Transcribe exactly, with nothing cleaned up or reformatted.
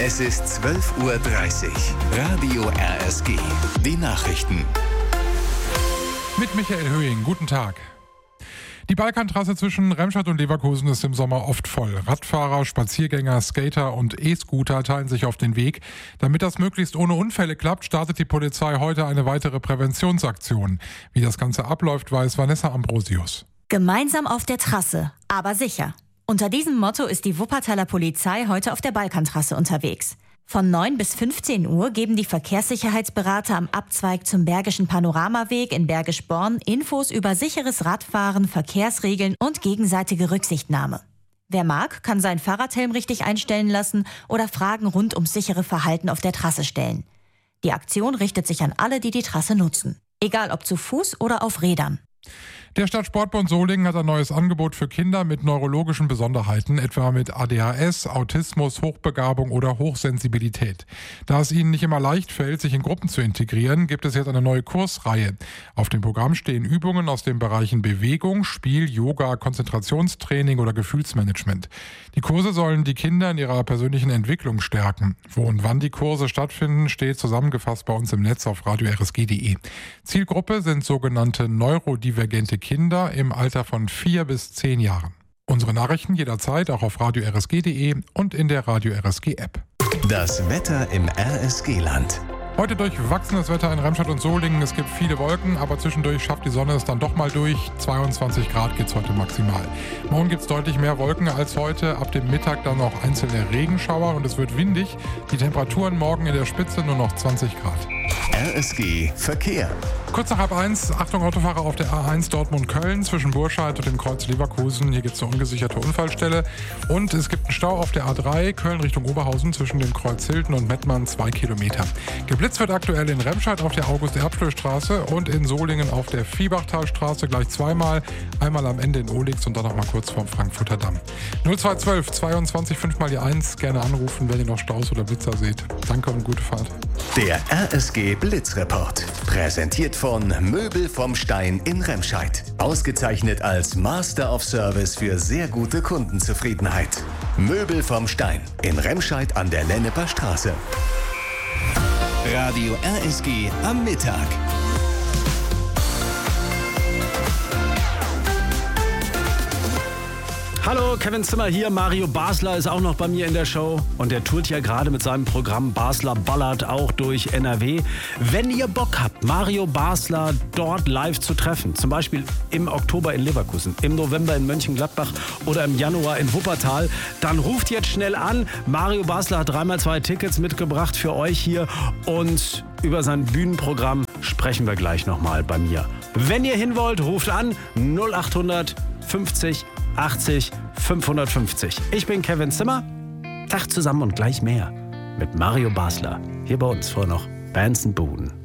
Es ist zwölf Uhr dreißig. Radio R S G. Die Nachrichten. Mit Michael Höhing. Guten Tag. Die Balkantrasse zwischen Remscheid und Leverkusen ist im Sommer oft voll. Radfahrer, Spaziergänger, Skater und E-Scooter teilen sich auf den Weg. Damit das möglichst ohne Unfälle klappt, startet die Polizei heute eine weitere Präventionsaktion. Wie das Ganze abläuft, weiß Vanessa Ambrosius. Gemeinsam auf der Trasse, aber sicher. Unter diesem Motto ist die Wuppertaler Polizei heute auf der Balkantrasse unterwegs. Von neun bis fünfzehn Uhr geben die Verkehrssicherheitsberater am Abzweig zum Bergischen Panoramaweg in Bergisch-Born Infos über sicheres Radfahren, Verkehrsregeln und gegenseitige Rücksichtnahme. Wer mag, kann seinen Fahrradhelm richtig einstellen lassen oder Fragen rund ums sichere Verhalten auf der Trasse stellen. Die Aktion richtet sich an alle, die die Trasse nutzen. Egal ob zu Fuß oder auf Rädern. Der Stadtsportbund Solingen hat ein neues Angebot für Kinder mit neurologischen Besonderheiten, etwa mit A D H S, Autismus, Hochbegabung oder Hochsensibilität. Da es ihnen nicht immer leicht fällt, sich in Gruppen zu integrieren, gibt es jetzt eine neue Kursreihe. Auf dem Programm stehen Übungen aus den Bereichen Bewegung, Spiel, Yoga, Konzentrationstraining oder Gefühlsmanagement. Die Kurse sollen die Kinder in ihrer persönlichen Entwicklung stärken. Wo und wann die Kurse stattfinden, steht zusammengefasst bei uns im Netz auf radio r s g punkt d e. Zielgruppe sind sogenannte neurodivergente Kinder im Alter von vier bis zehn Jahren. Unsere Nachrichten jederzeit auch auf radio r s g punkt d e und in der Radio R S G App. Das Wetter im R S G-Land. Heute durchwachsenes Wetter in Remscheid und Solingen. Es gibt viele Wolken, aber zwischendurch schafft die Sonne es dann doch mal durch. zweiundzwanzig Grad geht's heute maximal. Morgen gibt's deutlich mehr Wolken als heute. Ab dem Mittag dann noch einzelne Regenschauer und es wird windig. Die Temperaturen morgen in der Spitze nur noch zwanzig Grad. R S G Verkehr. Kurz nach halb eins, Achtung Autofahrer auf der A eins Dortmund-Köln zwischen Burscheid und dem Kreuz Leverkusen. Hier gibt es eine ungesicherte Unfallstelle. Und es gibt einen Stau auf der A drei, Köln Richtung Oberhausen zwischen dem Kreuz Hilden und Mettmann, zwei Kilometer. Geblitzt wird aktuell in Remscheid auf der August-Erbschlö-Straße und in Solingen auf der Viehbachtalstraße gleich zweimal. Einmal am Ende in Ohlix und dann noch mal kurz vorm Frankfurter Damm. null zwei zwölf zweiundzwanzig fünf mal die eins. Gerne anrufen, wenn ihr noch Staus oder Blitzer seht. Danke und gute Fahrt. Der R S G Blitzreport. Präsentiert von Möbel vom Stein in Remscheid. Ausgezeichnet als Master of Service für sehr gute Kundenzufriedenheit. Möbel vom Stein in Remscheid an der Lenneper Straße. Radio R S G am Mittag. Hallo, Kevin Zimmer hier. Mario Basler ist auch noch bei mir in der Show. Und der tourt ja gerade mit seinem Programm Basler ballert auch durch N R W. Wenn ihr Bock habt, Mario Basler dort live zu treffen, zum Beispiel im Oktober in Leverkusen, im November in Mönchengladbach oder im Januar in Wuppertal, dann ruft jetzt schnell an. Mario Basler hat dreimal zwei Tickets mitgebracht für euch hier. Und über sein Bühnenprogramm sprechen wir gleich nochmal bei mir. Wenn ihr hin wollt, ruft an null acht fünfzig achtzig fünfhundertfünfzig. Ich bin Kevin Zimmer. Tag zusammen und gleich mehr mit Mario Basler. Hier bei uns vor noch Bands and Buden.